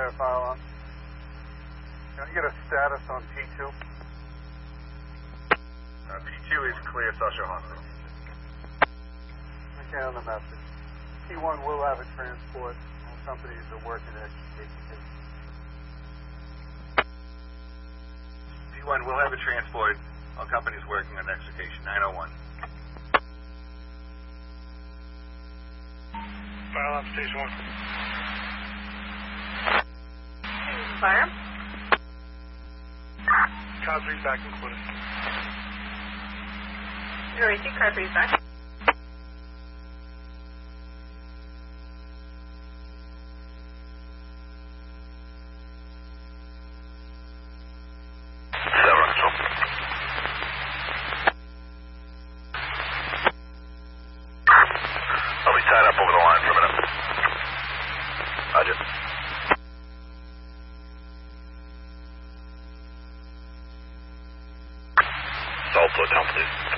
fire firearm. Can I get a status on P2? P2 is clear, Sasha Hospital. Okay, on the message. P1 will have a transport. All companies are working to extricate the case. P1 will have a transport. All companies working on extrication. 901. Fire alarm, station 1. Fire. Car 3 back included. 082, car 3 back. I'll be tied up over the line for a minute. Roger. Salto down, please.